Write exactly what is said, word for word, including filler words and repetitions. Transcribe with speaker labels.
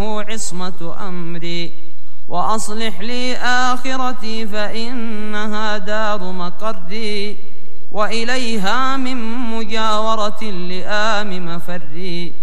Speaker 1: ومنه عصمة أمري، وأصلح لي آخرتي فإنها دار مقري، وإليها من مجاورة اللئام مفري.